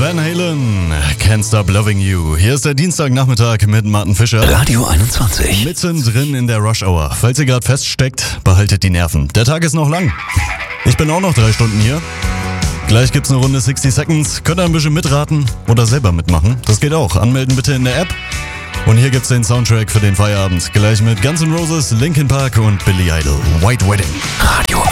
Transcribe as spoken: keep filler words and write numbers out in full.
Van Halen, Can't Stop Loving You. Hier ist der Dienstagnachmittag mit Martin Fischer. Radio einundzwanzig. Mittendrin in der Rush Hour. Falls ihr gerade feststeckt, behaltet die Nerven. Der Tag ist noch lang. Ich bin auch noch drei Stunden hier. Gleich gibt's eine Runde sixty Seconds. Könnt ihr ein bisschen mitraten oder selber mitmachen. Das geht auch. Anmelden bitte in der App. Und hier gibt's den Soundtrack für den Feierabend. Gleich mit Guns N' Roses, Linkin Park und Billy Idol. White Wedding. Radio